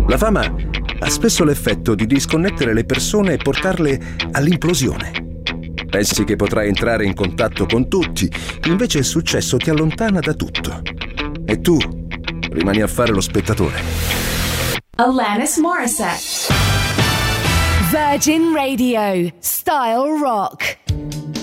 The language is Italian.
La fama ha spesso l'effetto di disconnettere le persone e portarle all'implosione. Pensi che potrai entrare in contatto con tutti, invece il successo ti allontana da tutto. E tu rimani a fare lo spettatore. Alanis Morissette. Virgin Radio. Style Rock.